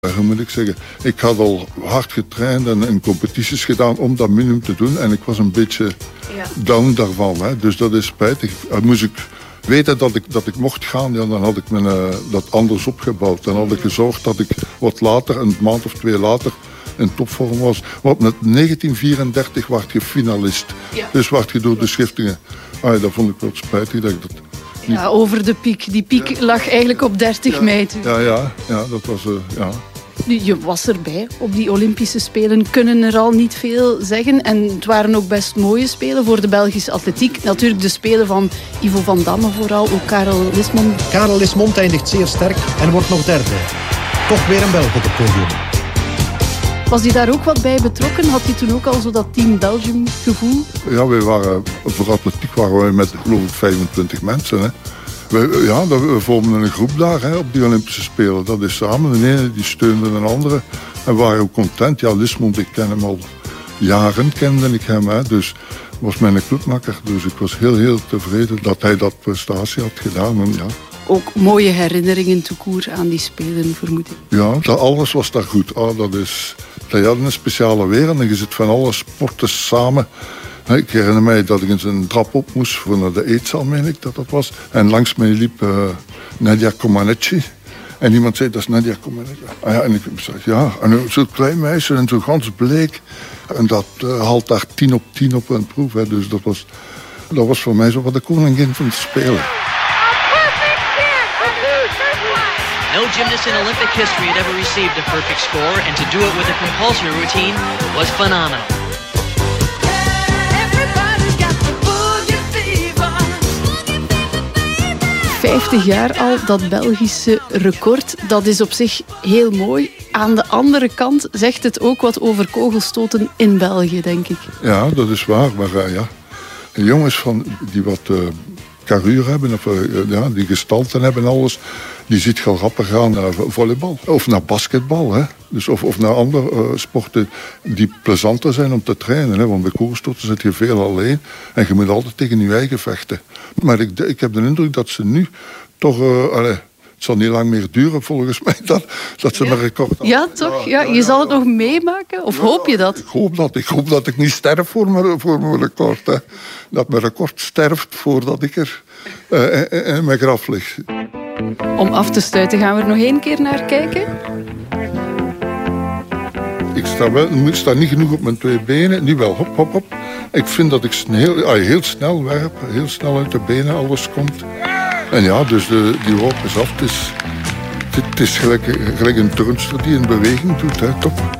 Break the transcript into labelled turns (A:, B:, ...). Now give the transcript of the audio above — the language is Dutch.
A: Hoe moet ik zeggen? Ik had al hard getraind en competities gedaan om dat minimum te doen. En ik was een beetje down daarvan. Hè. Dus dat is spijtig. Moest ik weten dat ik mocht gaan, ja, dan had ik dat anders opgebouwd. Dan had ik gezorgd dat ik wat later, een maand of 2 later, in topvorm was. Want met 1934 werd je finalist. Ja. Dus werd je door de Schiftingen. Dat vond ik wel spijtig dat ik dat...
B: Ja, over de piek. Die piek lag eigenlijk op 30 mei.
A: Ja, dat was...
B: Je was erbij op die Olympische Spelen. Kunnen er al niet veel zeggen. En het waren ook best mooie Spelen voor de Belgische atletiek. Natuurlijk de Spelen van Ivo van Damme vooral. Ook Karel Lismond.
C: Karel Lismond eindigt zeer sterk en wordt nog derde. Toch weer een Belg op het podium.
B: Was hij daar ook wat bij betrokken? Had hij toen ook al zo dat Team Belgium gevoel?
A: Ja, voor atletiek waren we met geloof ik 25 mensen. Hè. We vormden een groep daar hè, op die Olympische Spelen. Dat is samen. De ene die steunde de andere. En we waren ook content. Ja, Lismond, ik ken hem al jaren, kende ik hem. Hè. Dus was mijn clubmakker. Dus ik was heel tevreden dat hij dat prestatie had gedaan. En, ja.
B: Ook mooie herinneringen toekoer aan die Spelen, vermoed ik.
A: Ja, alles was daar goed. Dat had een speciale wereld en je zit van alle sporten samen. Ik herinner mij dat ik eens een trap op moest voor naar de eetzaal, meen ik dat was. En langs mij liep Nadia Comaneci. En iemand zei, dat is Nadia Comaneci. En ik zei, en zo'n klein meisje en zo gans bleek. En dat haalt daar 10 op 10 op een proef. Hè. Dus dat was voor mij zo wat de koningin van het Spelen.
D: No gymnast in Olympic history had ever received a perfect score, and to do it with a compulsory routine was phenomenal.
B: ...50 jaar al, dat Belgische record. Dat is op zich heel mooi. Aan de andere kant zegt het ook wat over kogelstoten in België, denk ik.
A: Ja, dat is waar. Maar jongens die wat carrure hebben, die gestalten hebben en alles... die ziet je rapper gaan naar volleybal of naar basketbal. Hè? Dus of naar andere sporten die plezanter zijn om te trainen. Hè? Want bij kogelstoten zit je veel alleen en je moet altijd tegen je eigen vechten. Maar ik heb de indruk dat ze nu toch... het zal niet lang meer duren volgens mij dat ze een record hebben.
B: Ja, toch? Ja, je zal het nog meemaken? Of hoop je dat?
A: Ik hoop dat ik niet sterf voor mijn record. Hè. Dat mijn record sterft voordat ik er in mijn graf lig.
B: Om af te sluiten gaan we er nog 1 keer naar kijken.
A: Ik sta niet genoeg op mijn 2 benen. Nu wel, hop. Ik vind dat ik heel snel werp. Heel snel uit de benen alles komt. En ja, dus die hoop is af. Het is gelijk een turnster die een beweging doet. Hè. Top.